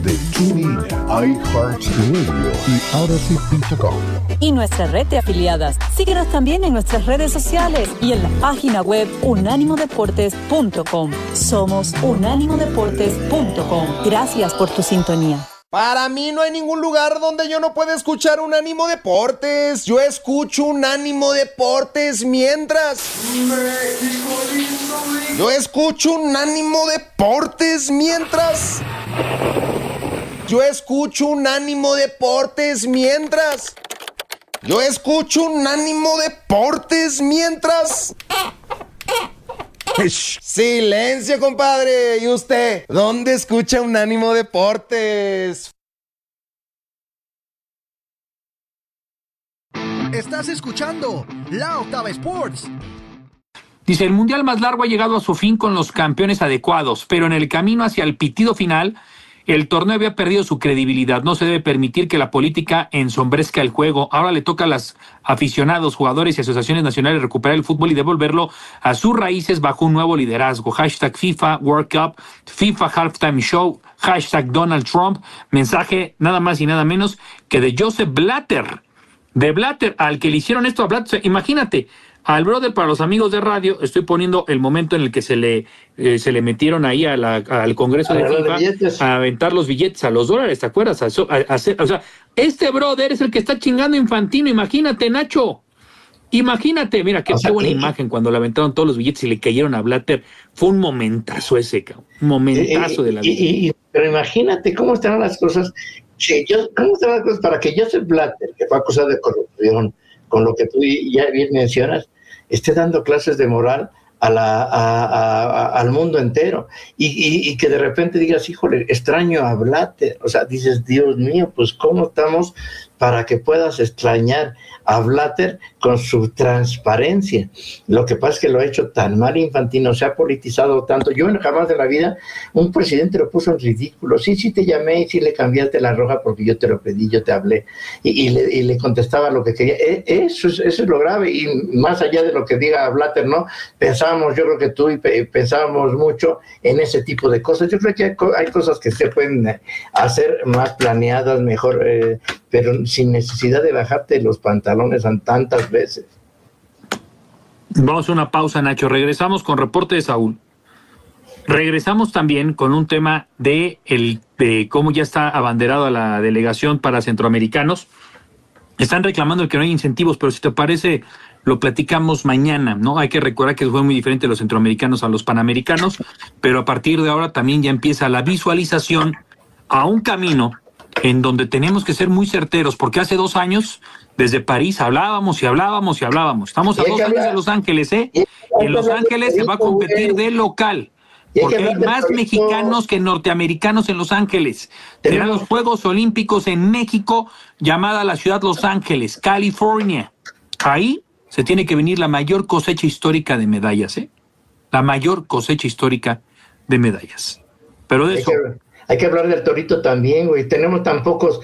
de TuneIn, iHeartRadio y Odyssey.com. Y nuestra red de afiliadas. Síguenos también en nuestras redes sociales y en la página web unánimodeportes.com. Somos unánimodeportes.com. Gracias por tu sintonía. Para mí no hay ningún lugar donde yo no pueda escuchar Unánimo Deportes. Yo escucho Unánimo Deportes mientras... Yo escucho Unánimo Deportes mientras... Yo escucho Unánimo Deportes mientras... Yo escucho Unánimo Deportes mientras... Silencio, compadre. ¿Y usted? ¿Dónde escucha Unánimo Deportes? Estás escuchando La Octava Sports. Dice, el mundial más largo ha llegado a su fin con los campeones adecuados, pero en el camino hacia el pitido final, el torneo había perdido su credibilidad. No se debe permitir que la política ensombrezca el juego. Ahora le toca a los aficionados, jugadores y asociaciones nacionales recuperar el fútbol y devolverlo a sus raíces bajo un nuevo liderazgo. Hashtag FIFA World Cup, FIFA Halftime Show, hashtag Donald Trump. Mensaje nada más y nada menos que de Joseph Blatter. De Blatter, al que le hicieron esto a Blatter. Imagínate, al brother, para los amigos de radio, estoy poniendo el momento en el que se le metieron ahí al Congreso de FIFA a aventar los billetes a los dólares, ¿te acuerdas? O sea, este brother es el que está chingando a Infantino, imagínate, Nacho. Imagínate, mira, qué buena imagen cuando le aventaron todos los billetes y le cayeron a Blatter. Fue un momentazo ese, cabrón. Un momentazo de la vida. Pero imagínate cómo estarán las cosas. ¿Cómo estarán las cosas para que Joseph Blatter, que fue acusado de corrupción, con lo que tú ya bien mencionas, esté dando clases de moral al mundo entero y que de repente digas, híjole, extraño a Blatter? O sea, dices, Dios mío, pues ¿cómo estamos para que puedas extrañar a Blatter con su transparencia? Lo que pasa es que lo ha hecho tan mal Infantino, se ha politizado tanto. Yo jamás de la vida un presidente lo puso en ridículo. Sí te llamé y sí le cambiaste la roja porque yo te lo pedí, yo te hablé y le contestaba lo que quería. Eso es lo grave. Y más allá de lo que diga Blatter, ¿no? Yo creo que tú pensábamos mucho en ese tipo de cosas. Yo creo que hay cosas que se pueden hacer más planeadas, mejor, pero sin necesidad de bajarte los pantalones tantas veces. Vamos a una pausa, Nacho. Regresamos con reporte de Saúl. Regresamos también con un tema de cómo ya está abanderado a la delegación para centroamericanos. Están reclamando el que no hay incentivos, pero si te parece, lo platicamos mañana, ¿no? Hay que recordar que fue muy diferente los centroamericanos a los panamericanos, pero a partir de ahora también ya empieza la visualización a un camino en donde tenemos que ser muy certeros, porque hace 2 años, desde París, hablábamos. Estamos a 2 años de Los Ángeles, ¿eh? En Los Ángeles se va a competir de local, porque hay más mexicanos que norteamericanos en Los Ángeles. Serán los Juegos Olímpicos en México, llamada la ciudad Los Ángeles, California. Ahí se tiene que venir la mayor cosecha histórica de medallas, ¿eh? La mayor cosecha histórica de medallas. Pero de eso... Hay que hablar del torito también, güey. Tenemos tan pocos